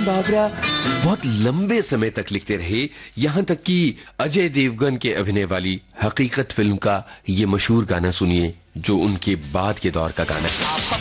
बावरा बहुत लंबे समय तक लिखते रहे, यहां तक कि अजय देवगन के अभिनय वाली हकीकत फिल्म का ये मशहूर गाना सुनिए, जो उनके बाद के दौर का गाना है।